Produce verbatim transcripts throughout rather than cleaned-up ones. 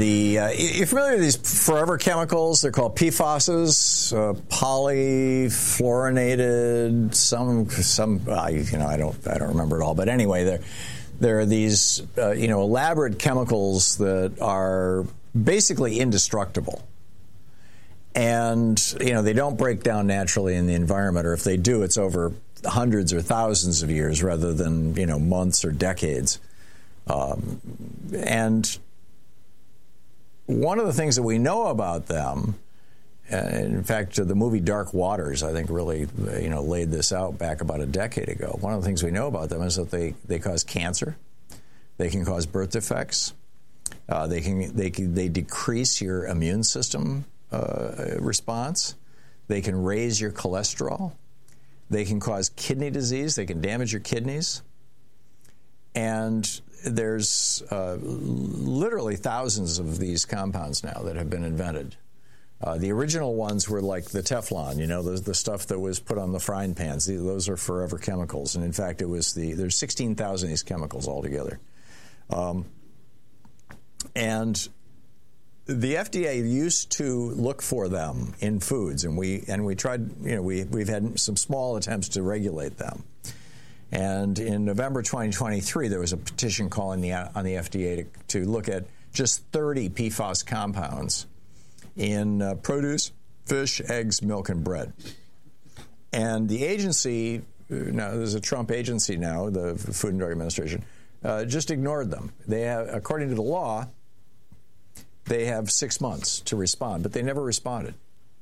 The uh, you're familiar with these forever chemicals? They're called P FASs, uh, polyfluorinated. Some, some, uh, you know, I don't, I don't remember it all. But anyway, there, there are these, uh, you know, elaborate chemicals that are basically indestructible, and you know they don't break down naturally in the environment, or if they do, it's over hundreds or thousands of years rather than you know months or decades, um, and one of the things that we know about them, uh, in fact, the movie Dark Waters, I think, really, you know, laid this out back about a decade ago. One of the things we know about them is that they, they cause cancer, they can cause birth defects, uh, they can they can, they decrease your immune system uh, response, they can raise your cholesterol, they can cause kidney disease, they can damage your kidneys, and there's uh, literally thousands of these compounds now that have been invented. Uh, the original ones were like the Teflon, you know, the, the stuff that was put on the frying pans. The, those are forever chemicals. And in fact, it was the, there's sixteen thousand of these chemicals altogether. Um, and the F D A used to look for them in foods, and we, and we tried, you know, we, we've had some small attempts to regulate them. And in November twenty twenty-three, there was a petition calling the, on the F D A to, to look at just thirty P FAS compounds in uh, produce, fish, eggs, milk, and bread. And the agency, now there's a Trump agency now, the Food and Drug Administration, uh, just ignored them. They have, according to the law, they have six months to respond, but they never responded.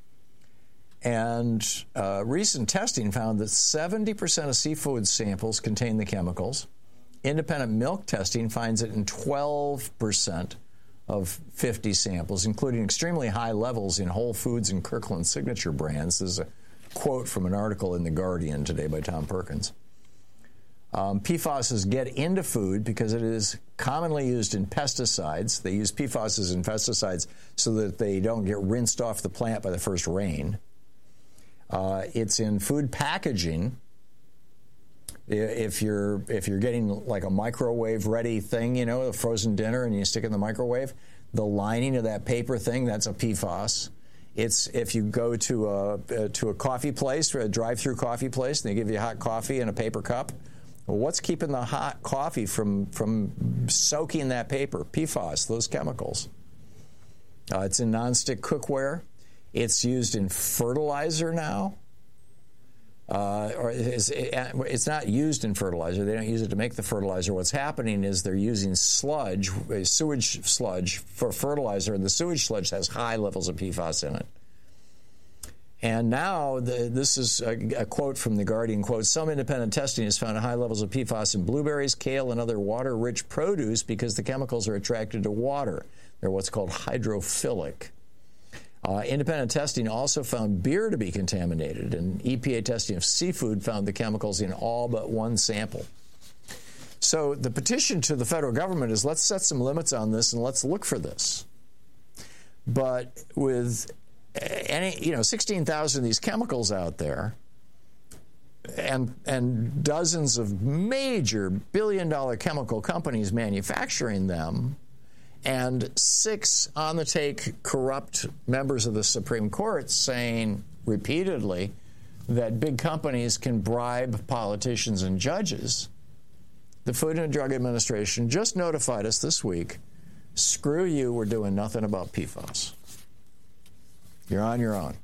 And uh, recent testing found that seventy percent of seafood samples contain the chemicals. Independent milk testing finds it in twelve percent of fifty samples, including extremely high levels in Whole Foods and Kirkland Signature brands. This is a quote from an article in The Guardian today by Tom Perkins. Um, P FASs get into food because it is commonly used in pesticides. They use P FASs in pesticides so that they don't get rinsed off the plant by the first rain. Uh, it's in food packaging. If you're if you're getting like a microwave ready thing, you know, a frozen dinner, and you stick it in the microwave, the lining of that paper thing, that's a P FAS. It's if you go to a uh, to a coffee place, a drive-through coffee place, and they give you hot coffee in a paper cup. Well, what's keeping the hot coffee from from soaking that paper? P FAS, those chemicals. Uh, it's in nonstick cookware. It's used in fertilizer now. Uh, or it's, it's not used in fertilizer. They don't use it to make the fertilizer. What's happening is they're using sludge, sewage sludge, for fertilizer, and the sewage sludge has high levels of P FAS in it. And now, the, this is a, a quote from The Guardian, quote, some independent testing has found high levels of P FAS in blueberries, kale, and other water-rich produce because the chemicals are attracted to water. They're what's called hydrophilic. Uh, independent testing also found beer to be contaminated, and E P A testing of seafood found the chemicals in all but one sample. So the petition to the federal government is, let's set some limits on this and let's look for this. But with any, you know, sixteen thousand of these chemicals out there, and and dozens of major billion-dollar chemical companies manufacturing them, and six on-the-take corrupt members of the Supreme Court saying repeatedly that big companies can bribe politicians and judges, the Food and Drug Administration just notified us this week, screw you, we're doing nothing about P FAS. You're on your own.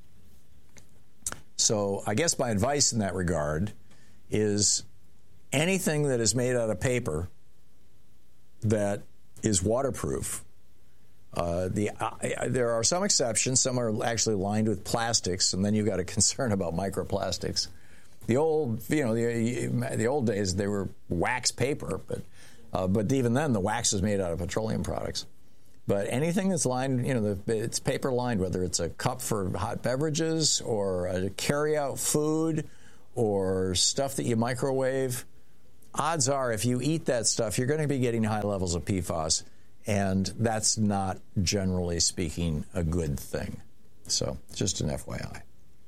So I guess my advice in that regard is anything that is made out of paper that is waterproof. Uh, the uh, there are some exceptions. Some are actually lined with plastics, and then you've got a concern about microplastics. The old, you know, the the old days they were wax paper, but uh, but even then the wax is made out of petroleum products. But anything that's lined, you know, the, it's paper lined, whether it's a cup for hot beverages or a carry-out food or stuff that you microwave. Odds are, if you eat that stuff, you're going to be getting high levels of P FAS, and that's not, generally speaking, a good thing. So, just an F Y I.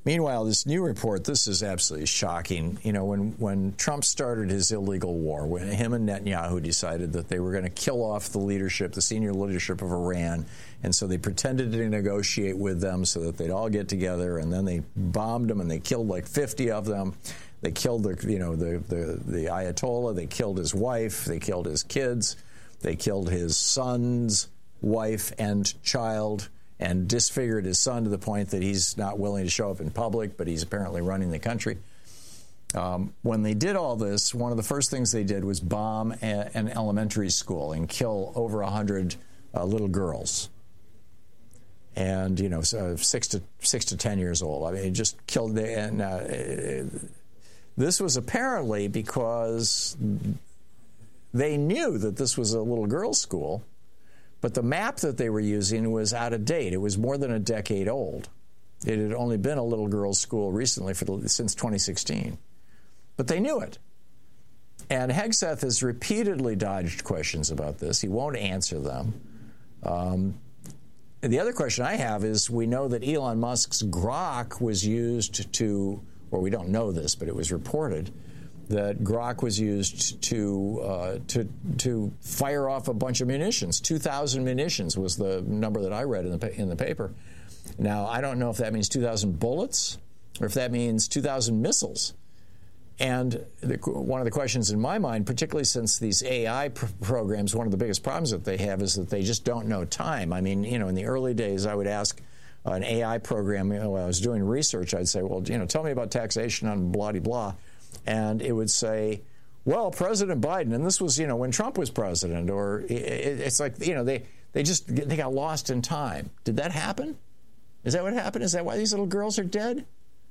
Meanwhile, this new report, this is absolutely shocking. You know, when, when Trump started his illegal war, when him and Netanyahu decided that they were going to kill off the leadership, the senior leadership of Iran, and so they pretended to negotiate with them so that they'd all get together, and then they bombed them and they killed like fifty of them. They killed the, you know, the, the, the Ayatollah, they killed his wife, they killed his kids, they killed his son's wife and child, and disfigured his son to the point that he's not willing to show up in public, but he's apparently running the country. Um, when they did all this, one of the first things they did was bomb a, an elementary school and kill over one hundred uh, little girls. And, you know, so six to six to ten years old. I mean, it just killed. The, and uh, this was apparently because they knew that this was a little girls' school. But the map that they were using was out of date. It was more than a decade old. It had only been a little girls' school recently for the, since twenty sixteen. But they knew it. And Hegseth has repeatedly dodged questions about this. He won't answer them. Um, the other question I have is, we know that Elon Musk's Grok was used to, or we don't know this, but it was reported, that Grok was used to uh, to to fire off a bunch of munitions. two thousand munitions was the number that I read in the in the paper. Now, I don't know if that means two thousand bullets or if that means two thousand missiles. And the, one of the questions in my mind, particularly since these A I pr- programs, one of the biggest problems that they have is that they just don't know time. I mean, you know, in the early days, I would ask an A I program, you know, when I was doing research, I'd say, well, you know, tell me about taxation on blah, blah, blah. And it would say, well, President Biden, and this was, you know, when Trump was president, or it, it's like, you know, they, they just, they got lost in time. Did that happen? Is that what happened? Is that why these little girls are dead?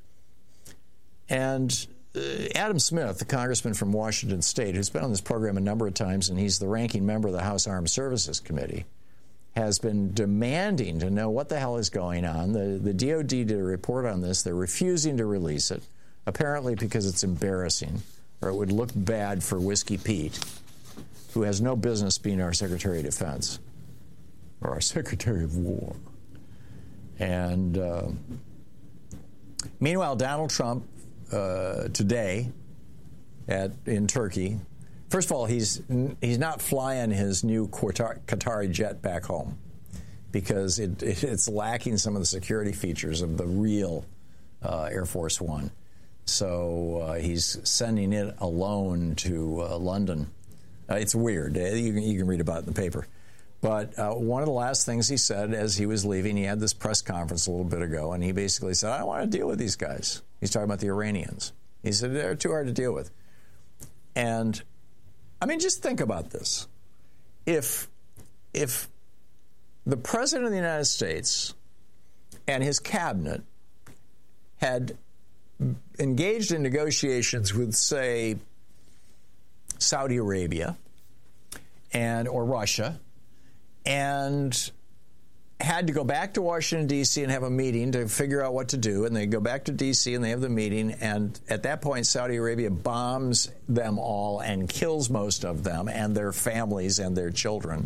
And uh, Adam Smith, the congressman from Washington State, who's been on this program a number of times, and he's the ranking member of the House Armed Services Committee, has been demanding to know what the hell is going on. The, the D O D did a report on this. They're refusing to release it. Apparently because it's embarrassing, or it would look bad for Whiskey Pete, who has no business being our Secretary of Defense or our Secretary of War. And uh, meanwhile, Donald Trump uh, today at in Turkey, first of all, he's he's not flying his new Qatar, Qatari jet back home because it, it, it's lacking some of the security features of the real uh, Air Force One. So uh, he's sending it alone to uh, London. Uh, it's weird. You can, you can read about it in the paper. But uh, one of the last things he said as he was leaving, he had this press conference a little bit ago, and he basically said, I don't want to deal with these guys. He's talking about the Iranians. He said, they're too hard to deal with. And, I mean, just think about this. If, if the President of the United States and his cabinet had engaged in negotiations with, say, Saudi Arabia and or Russia, and had to go back to Washington, D C and have a meeting to figure out what to do, and they go back to D C and they have the meeting, and at that point Saudi Arabia bombs them all and kills most of them and their families and their children.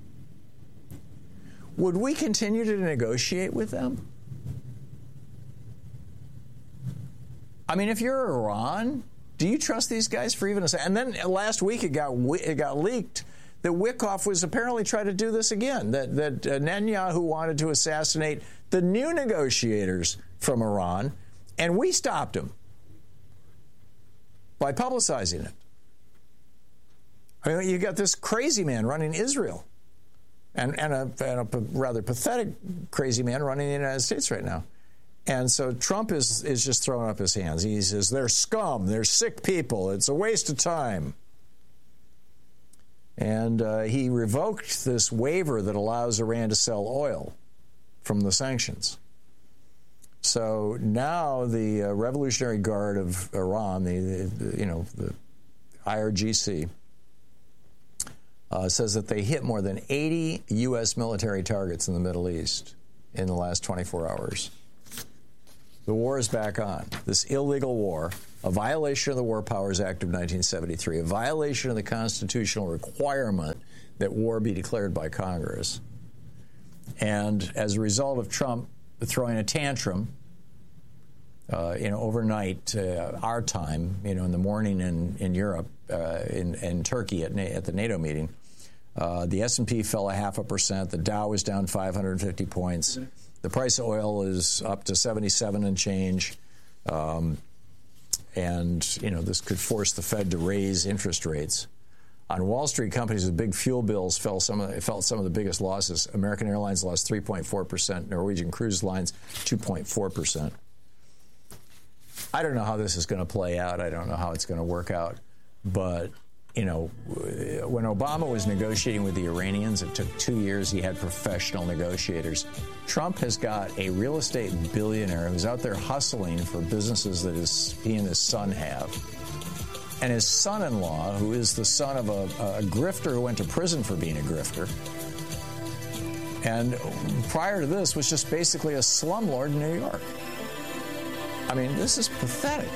Would we continue to negotiate with them? I mean, if you're Iran, do you trust these guys for even a second? And then last week it got it got leaked that Wickoff was apparently trying to do this again, that, that uh, Netanyahu wanted to assassinate the new negotiators from Iran, and we stopped him by publicizing it. I mean, you got this crazy man running Israel, and, and, a, and a rather pathetic crazy man running the United States right now. And so Trump is, is just throwing up his hands. He says, they're scum, they're sick people, it's a waste of time. And uh, he revoked this waiver that allows Iran to sell oil from the sanctions. So now the uh, Revolutionary Guard of Iran, the, the you know the I R G C, uh, says that they hit more than eighty U S military targets in the Middle East in the last twenty-four hours. The war is back on. This illegal war, a violation of the War Powers Act of nineteen seventy-three, a violation of the constitutional requirement that war be declared by Congress. And as a result of Trump throwing a tantrum Uh, you know, overnight, uh, our time, you know, in the morning in in Europe, uh, in, in Turkey at, Na- at the NATO meeting, uh, the S and P fell a half a percent. The Dow was down five hundred fifty points. The price of oil is up to seventy-seven and change. Um, and, you know, this could force the Fed to raise interest rates. On Wall Street, companies with big fuel bills fell some of the, felt some of the biggest losses. American Airlines lost three point four percent. Norwegian Cruise Lines, two point four percent. I don't know how this is going to play out. I don't know how it's going to work out. But, you know, when Obama was negotiating with the Iranians, it took two years. He had professional negotiators. Trump has got a real estate billionaire who's out there hustling for businesses that his, he and his son have. And his son-in-law, who is the son of a, a grifter who went to prison for being a grifter, and prior to this was just basically a slumlord in New York. I mean, this is pathetic.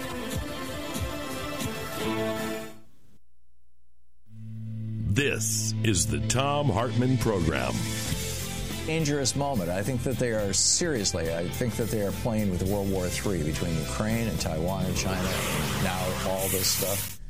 This is the Thom Hartmann Program. Dangerous moment. I think that they are, seriously, I think that they are playing with World War Three between Ukraine and Taiwan and China, and now all this stuff.